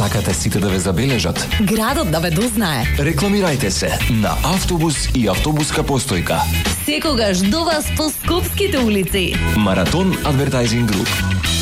Сакате сите да ве забележат? Градот да ве дознае. Рекламирајте се на автобус и автобуска постојка. Секогаш до вас по скопските улици. Маратон Advertising Group.